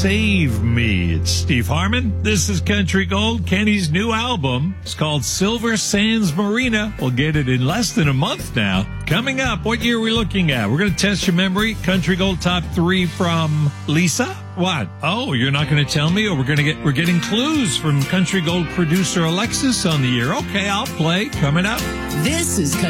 Save Me. It's Steve Harmon. This is Country Gold. Kenny's new album. It's called Silver Sands Marina. We'll get it in less than a month now. Coming up, what year are we looking at? We're going to test your memory. Country Gold Top 3 from Lisa. What? Oh, you're not going to tell me? Or we're getting clues from Country Gold producer Alexis on the year. Okay, I'll play. Coming up. This is